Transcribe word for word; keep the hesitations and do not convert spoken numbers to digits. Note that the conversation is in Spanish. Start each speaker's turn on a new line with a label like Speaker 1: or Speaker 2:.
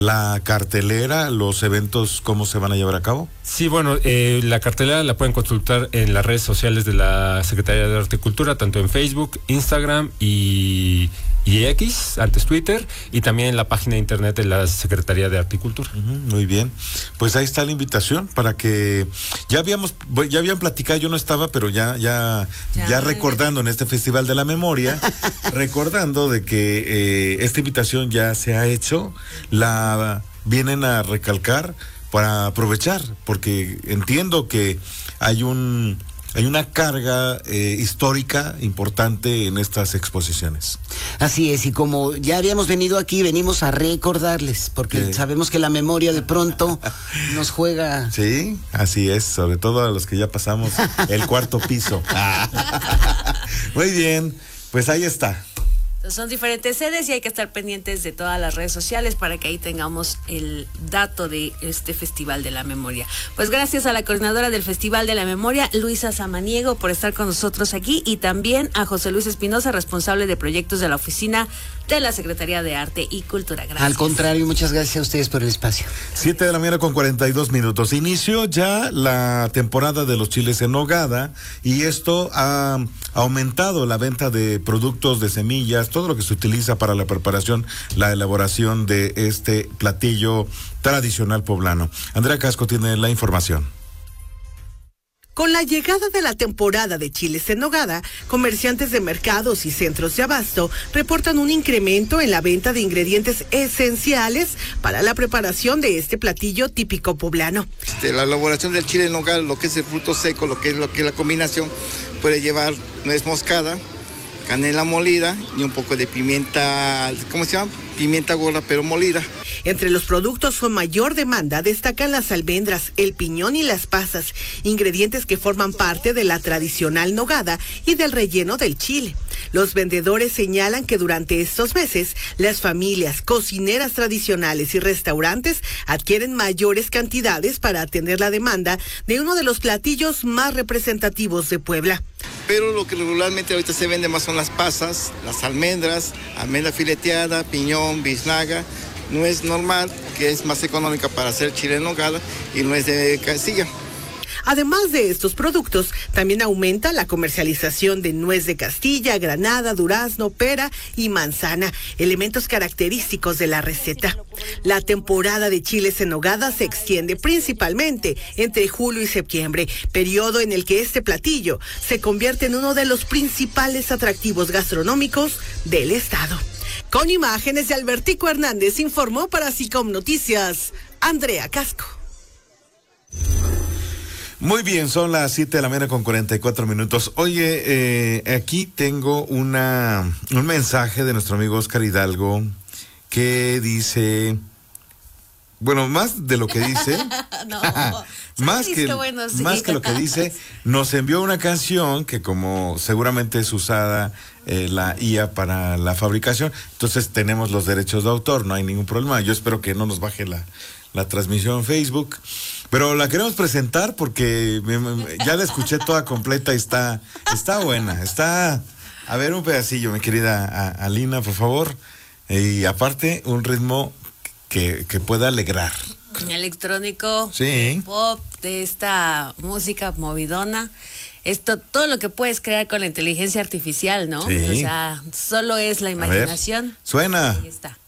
Speaker 1: La cartelera, los eventos, ¿cómo se van a llevar a cabo?
Speaker 2: Sí, bueno, eh, la cartelera la pueden consultar en las redes sociales de la Secretaría de Arte y Cultura, tanto en Facebook, Instagram y, y X, antes Twitter, y también en la página de internet de la Secretaría de Arte y Cultura.
Speaker 1: Uh-huh, muy bien, pues ahí está la invitación para que ya habíamos, ya habían platicado, yo no estaba, pero ya, ya, ya, ya recordando en este Festival de la Memoria, recordando de que eh, esta invitación ya se ha hecho, la vienen a recalcar para aprovechar, porque entiendo que hay un hay una carga eh, histórica importante en estas exposiciones.
Speaker 3: Así es, y como ya habíamos venido aquí, venimos a recordarles, porque ¿Qué? sabemos que la memoria de pronto nos juega.
Speaker 1: Sí, así es, sobre todo a los que ya pasamos el cuarto piso. Muy bien, pues ahí está.
Speaker 4: Son diferentes sedes y hay que estar pendientes de todas las redes sociales para que ahí tengamos el dato de este Festival de la Memoria. Pues gracias a la coordinadora del Festival de la Memoria, Luisa Samaniego, por estar con nosotros aquí, y también a José Luis Espinosa, responsable de proyectos de la oficina de la Secretaría de Arte y Cultura. Gracias.
Speaker 3: Al contrario, muchas gracias a ustedes por el espacio.
Speaker 1: Siete de la mañana con cuarenta y dos minutos. Inició ya la temporada de los chiles en nogada y esto ha aumentado la venta de productos de semillas, todo lo que se utiliza para la preparación, la elaboración de este platillo tradicional poblano. Andrea Casco tiene la información.
Speaker 5: Con la llegada de la temporada de chiles en nogada, comerciantes de mercados y centros de abasto reportan un incremento en la venta de ingredientes esenciales para la preparación de este platillo típico poblano.
Speaker 6: Este, la elaboración del chile en nogada, lo que es el fruto seco, lo que es lo que es la combinación, puede llevar nuez moscada, canela molida y un poco de pimienta, ¿cómo se llama? Pimienta gorda pero molida.
Speaker 5: Entre los productos con mayor demanda destacan las almendras, el piñón y las pasas, ingredientes que forman parte de la tradicional nogada y del relleno del chile. Los vendedores señalan que durante estos meses, las familias, cocineras tradicionales y restaurantes adquieren mayores cantidades para atender la demanda de uno de los platillos más representativos de Puebla.
Speaker 6: Pero lo que regularmente ahorita se vende más son las pasas, las almendras, almendra fileteada, piñón, biznaga, nuez normal, que es más económica para hacer chile en nogada, y nuez de Castilla.
Speaker 5: Además de estos productos, también aumenta la comercialización de nuez de Castilla, granada, durazno, pera y manzana, elementos característicos de la receta. La temporada de chiles en nogada se extiende principalmente entre julio y septiembre, periodo en el que este platillo se convierte en uno de los principales atractivos gastronómicos del estado. Con imágenes de Albertico Hernández, informó para SICOM Noticias, Andrea Casco.
Speaker 1: Muy bien, son las siete de la mañana con cuarenta y cuatro minutos. Oye, eh, aquí tengo una un mensaje de nuestro amigo Oscar Hidalgo que dice, bueno, más de lo que dice,
Speaker 4: no,
Speaker 1: más, que, bueno, sí. más que lo que dice, nos envió una canción que como seguramente es usada eh, la I A para la fabricación, entonces tenemos los derechos de autor, no hay ningún problema. Yo espero que no nos baje la, la transmisión en Facebook. Pero la queremos presentar porque me, me, ya la escuché toda completa y está, está buena. Está, a ver, un pedacillo, mi querida a, Alina, por favor. Y aparte, un ritmo que, que pueda alegrar.
Speaker 4: Electrónico,
Speaker 1: sí.
Speaker 4: Pop, de esta música movidona. Esto, todo lo que puedes crear con la inteligencia artificial, ¿no?
Speaker 1: Sí.
Speaker 4: O sea, solo es la imaginación.
Speaker 1: Suena.
Speaker 4: Ahí está.